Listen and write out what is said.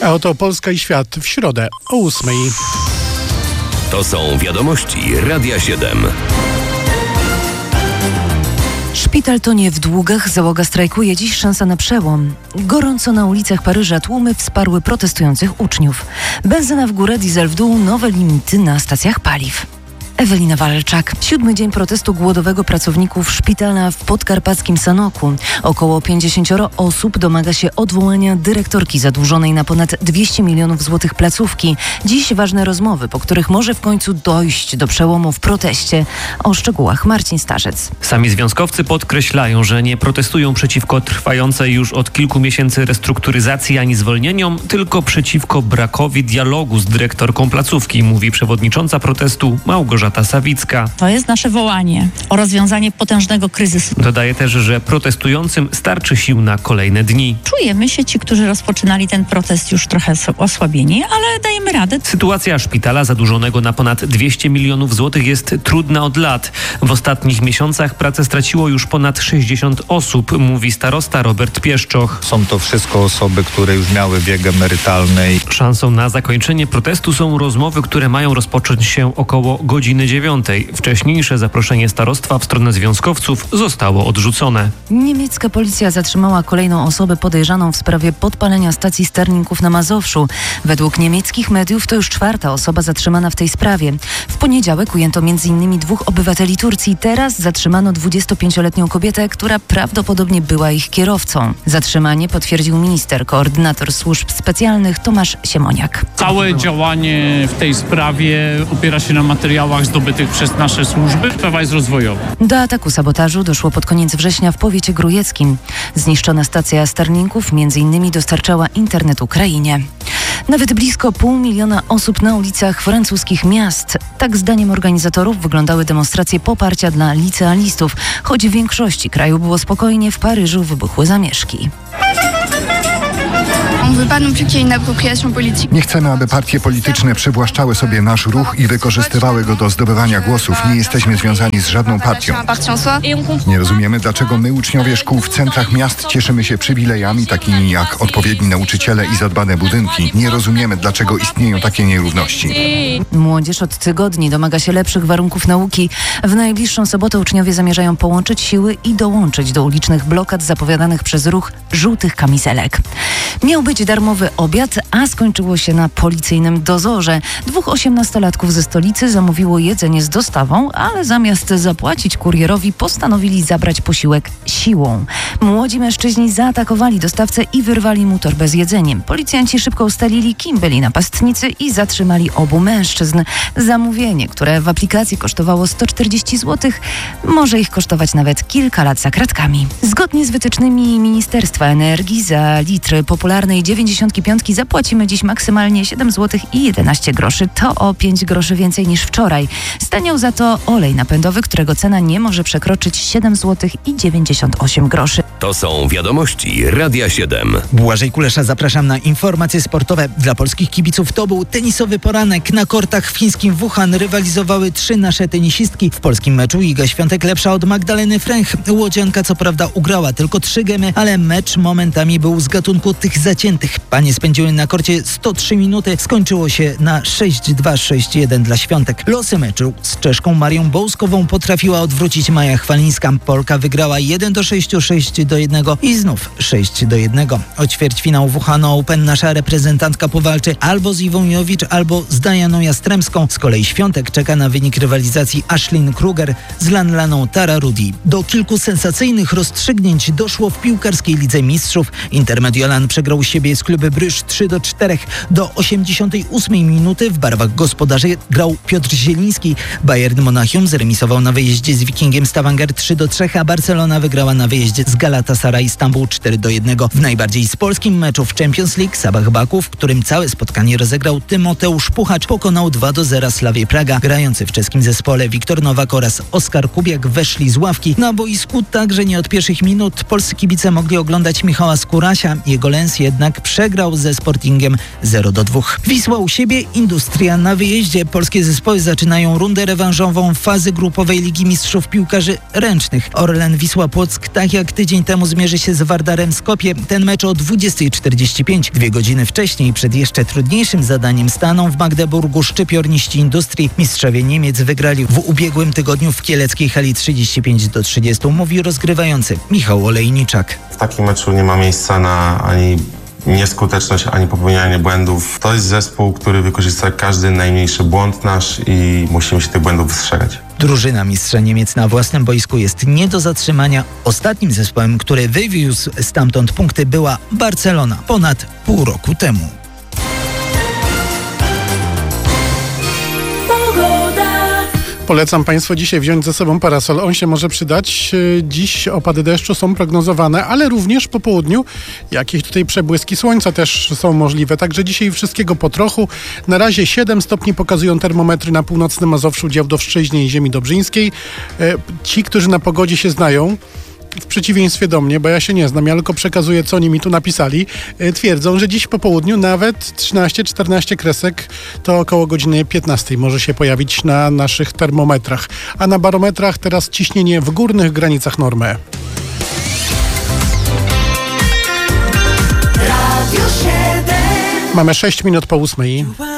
A oto Polska i świat w środę o 8:00. To są wiadomości Radia 7. Szpital tonie w długach, załoga strajkuje, dziś szansa na przełom. Gorąco na ulicach Paryża, tłumy wsparły protestujących uczniów. Benzyna w górę, diesel w dół, nowe limity na stacjach paliw. Ewelina Walczak. 7. dzień protestu głodowego pracowników szpitala w podkarpackim Sanoku. Około 50 osób domaga się odwołania dyrektorki zadłużonej na ponad 200 milionów złotych placówki. Dziś ważne rozmowy, po których może w końcu dojść do przełomu w proteście. O szczegółach Marcin Starzec. Sami związkowcy podkreślają, że nie protestują przeciwko trwającej już od kilku miesięcy restrukturyzacji ani zwolnieniom, tylko przeciwko brakowi dialogu z dyrektorką placówki, mówi przewodnicząca protestu Małgorzata Sawicka. To jest nasze wołanie o rozwiązanie potężnego kryzysu. Dodaje też, że protestującym starczy sił na kolejne dni. Czujemy się, ci, którzy rozpoczynali ten protest, już trochę osłabieni, ale dajemy radę. Sytuacja szpitala zadłużonego na ponad 200 milionów złotych jest trudna od lat. W ostatnich miesiącach pracę straciło już ponad 60 osób, mówi starosta Robert Pieszczoch. Są to wszystko osoby, które już miały wiek emerytalny. Szansą na zakończenie protestu są rozmowy, które mają rozpocząć się około godziny 9. Wcześniejsze zaproszenie starostwa w stronę związkowców zostało odrzucone. Niemiecka policja zatrzymała kolejną osobę podejrzaną w sprawie podpalenia stacji sterlinków na Mazowszu. Według niemieckich mediów to już 4. osoba zatrzymana w tej sprawie. W poniedziałek ujęto m.in. 2 obywateli Turcji. Teraz zatrzymano 25-letnią kobietę, która prawdopodobnie była ich kierowcą. Zatrzymanie potwierdził minister, koordynator służb specjalnych Tomasz Siemoniak. Całe działanie w tej sprawie opiera się na materiałach zdobytych przez nasze służby. Sprawa jest rozwojowa. Do ataku sabotażu doszło pod koniec września w powiecie grójeckim. Zniszczona stacja Starlinków m.in. dostarczała internet Ukrainie. Nawet blisko 500 000 osób na ulicach francuskich miast. Tak zdaniem organizatorów wyglądały demonstracje poparcia dla licealistów. Choć w większości kraju było spokojnie, w Paryżu wybuchły zamieszki. Nie chcemy, aby partie polityczne przywłaszczały sobie nasz ruch i wykorzystywały go do zdobywania głosów. Nie jesteśmy związani z żadną partią. Nie rozumiemy, dlaczego my, uczniowie szkół w centrach miast, cieszymy się przywilejami takimi jak odpowiedni nauczyciele i zadbane budynki. Nie rozumiemy, dlaczego istnieją takie nierówności. Młodzież od tygodni domaga się lepszych warunków nauki. W najbliższą sobotę uczniowie zamierzają połączyć siły i dołączyć do ulicznych blokad zapowiadanych przez ruch żółtych kamizelek. Miał być darmowy obiad, a skończyło się na policyjnym dozorze. 2 18-latków ze stolicy zamówiło jedzenie z dostawą, ale zamiast zapłacić kurierowi, postanowili zabrać posiłek siłą. Młodzi mężczyźni zaatakowali dostawcę i wyrwali mu torbę z jedzeniem. Policjanci szybko ustalili, kim byli napastnicy i zatrzymali obu mężczyzn. Zamówienie, które w aplikacji kosztowało 140 zł, może ich kosztować nawet kilka lat za kratkami. Zgodnie z wytycznymi Ministerstwa Energii za litr popularnej 95 zapłacimy dziś maksymalnie 7 zł i 11 groszy. To o 5 groszy więcej niż wczoraj. Staniał za to olej napędowy, którego cena nie może przekroczyć 7 zł i 98 groszy. To są wiadomości Radia 7. Błażej Kulesza, zapraszam na informacje sportowe. Dla polskich kibiców to był tenisowy poranek. Na kortach w chińskim Wuhan rywalizowały 3 nasze tenisistki. W polskim meczu Iga Świątek lepsza od Magdaleny Fręch. Łodzianka co prawda ugrała tylko 3 gemy, ale mecz momentami był z gatunku tych zaciętych. Panie spędziły na korcie 103 minuty. Skończyło się na 6-2, 6-1 dla Świątek. Losy meczu z Czeszką Marią Bołskową potrafiła odwrócić Maja Chwalińska. Polka wygrała 1-6, 6-1 i znów 6-1. O ćwierćfinał Wuhan Open nasza reprezentantka powalczy albo z Iwą Jowicz, albo z Dianą Jastrzębską. Z kolei Świątek czeka na wynik rywalizacji Ashlyn Kruger z Lanlaną Tararudi. Do kilku sensacyjnych rozstrzygnięć doszło w piłkarskiej Lidze Mistrzów. Intermediolan przegrał u siebie z Kluby Bryż 3-4. Do 88 minuty w barwach gospodarzy grał Piotr Zieliński. Bayern Monachium zremisował na wyjeździe z Wikingiem Stavanger 3-3, a Barcelona wygrała na wyjeździe z Galatasaray Istanbul 4-1. W najbardziej z polskim meczu w Champions League Sabah Baku, w którym całe spotkanie rozegrał Tymoteusz Puchacz, pokonał 2-0 Slawię Praga. Grający w czeskim zespole Wiktor Nowak oraz Oskar Kubiak weszli z ławki. Na boisku także nie od pierwszych minut polscy kibice mogli oglądać Michała Skórasia. Jego Lens jednak Gdańsk przegrał ze Sportingiem 0-2. Wisła u siebie, Industria na wyjeździe. Polskie zespoły zaczynają rundę rewanżową fazy grupowej Ligi Mistrzów Piłkarzy Ręcznych. Orlen Wisła Płock, tak jak tydzień temu, zmierzy się z Wardarem Skopje. Ten mecz o 20:45. 2 godziny wcześniej, przed jeszcze trudniejszym zadaniem, staną w Magdeburgu szczypiorniści Industrii. Mistrzowie Niemiec wygrali w ubiegłym tygodniu w kieleckiej hali 35-30, mówi rozgrywający Michał Olejniczak. W takim meczu nie ma miejsca na ani nieskuteczność, ani popełnianie błędów. To jest zespół, który wykorzysta każdy najmniejszy błąd nasz i musimy się tych błędów wystrzegać. Drużyna mistrza Niemiec na własnym boisku jest nie do zatrzymania. Ostatnim zespołem, który wywiózł stamtąd punkty, była Barcelona ponad pół roku temu. Polecam Państwu dzisiaj wziąć ze sobą parasol. On się może przydać. Dziś opady deszczu są prognozowane, ale również po południu jakieś tutaj przebłyski słońca też są możliwe. Także dzisiaj wszystkiego po trochu. Na razie 7 stopni pokazują termometry na północnym Mazowszu, Działdowszczyźnie i ziemi dobrzyńskiej. Ci, którzy na pogodzie się znają, w przeciwieństwie do mnie, bo ja się nie znam, ja tylko przekazuję, co oni mi tu napisali, twierdzą, że dziś po południu nawet 13-14 kresek to około godziny 15 może się pojawić na naszych termometrach. A na barometrach teraz ciśnienie w górnych granicach normy. Mamy 6 minut po 8.